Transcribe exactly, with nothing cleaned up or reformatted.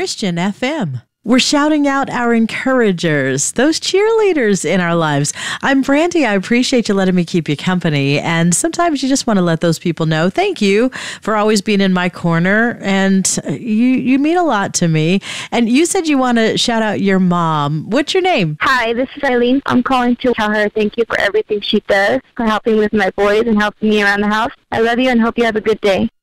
Christian F M. We're shouting out our encouragers, those cheerleaders in our lives. I'm Brandy. I appreciate you letting me keep you company. And sometimes you just want to let those people know, thank you for always being in my corner. And you, you mean a lot to me. And you said you want to shout out your mom. What's your name? Hi, this is Eileen. I'm calling to tell her thank you for everything she does, for helping with my boys and helping me around the house. I love you and hope you have a good day.